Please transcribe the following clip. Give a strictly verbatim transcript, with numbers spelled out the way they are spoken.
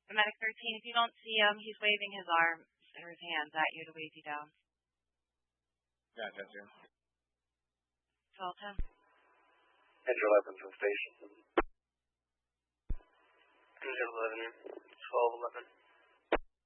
Medic thirteen, if you don't see him, he's waving his arms or his hands at you to wave you down. Yeah, that's you. twelve ten. Engine eleven from station. Engine eleven, twelve eleven.